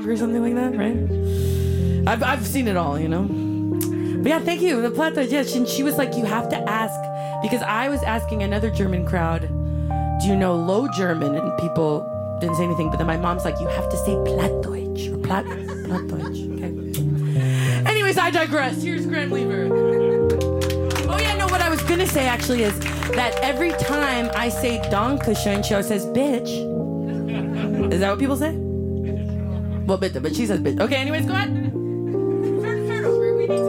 or something like that, right? I've seen it all, you know. But yeah, thank you. The Plattdeutsch. Yeah, she was like, you have to ask, because I was asking another German crowd, do you know Low German? And people didn't say anything. But then my mom's like, you have to say Plattdeutsch or Plattdeutsch. Okay. Anyways, I digress. Here's Graham Lever. Oh yeah, no. What I was gonna say actually is that every time I say Dankeschön, she always says bitch. Is that what people say? Well, but she says bitch. Okay. Anyways, go ahead.